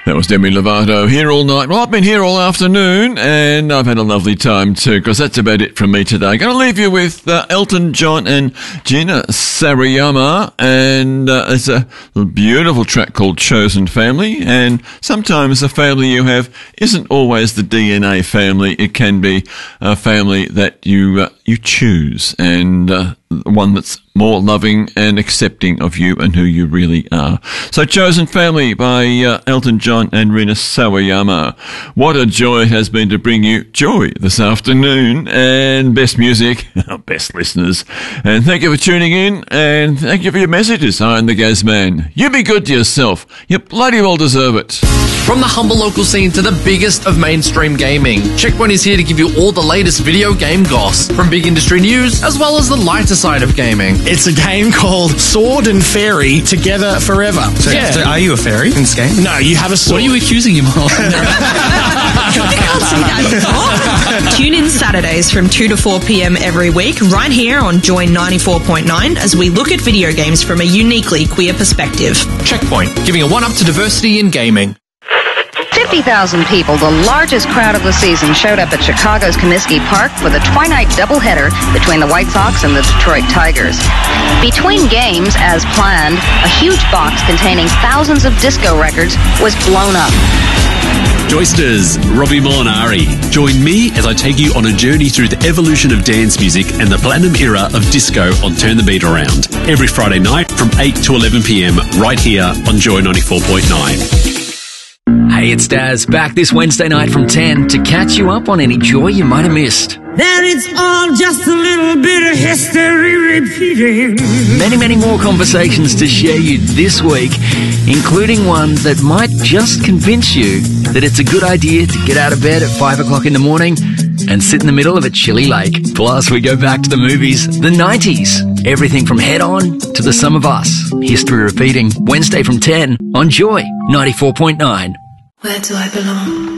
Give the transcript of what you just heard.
That was Demi Lovato, Here All Night. Well, I've been here all afternoon, and I've had a lovely time too, because that's about it from me today. Going to leave you with Elton John and Gina Sawayama, and it's a beautiful track called Chosen Family. And sometimes the family you have isn't always the DNA family. It can be a family that you choose, and one that's more loving and accepting of you and who you really are. So Chosen Family by Elton John and Rina Sawayama. What a joy it has been to bring you joy this afternoon, and best music, best listeners. And thank you for tuning in, and thank you for your messages. I'm the Gaz Man. You be good to yourself. You bloody well deserve it. From the humble local scene to the biggest of mainstream gaming, Checkpoint is here to give you all the latest video game goss, from big industry news as well as the lighter side of gaming. It's a game called Sword and Fairy Together Forever. So are you a fairy in this game? No, you have a sword. What are you accusing him of? I can't see that. Tune in Saturdays from 2 to 4 p.m. every week, right here on Joy 94.9, as we look at video games from a uniquely queer perspective. Checkpoint, giving a one-up to diversity in gaming. 50,000 people, the largest crowd of the season, showed up at Chicago's Comiskey Park for the twilight doubleheader between the White Sox and the Detroit Tigers. Between games, as planned, a huge box containing thousands of disco records was blown up. Joysters, Robbie Molinari. Join me as I take you on a journey through the evolution of dance music and the platinum era of disco on Turn the Beat Around. Every Friday night from 8 to 11 p.m. right here on Joy 94.9. Hey, it's Daz, back this Wednesday night from 10 to catch you up on any joy you might have missed. That it's all just a little bit of history repeating. Many more conversations to share you this week, including one that might just convince you that it's a good idea to get out of bed at 5 o'clock in the morning and sit in the middle of a chilly lake. Plus, we go back to the movies, the 90s. Everything from Head On to The Sum of Us. History repeating, Wednesday from 10 on Joy 94.9. Where do I belong?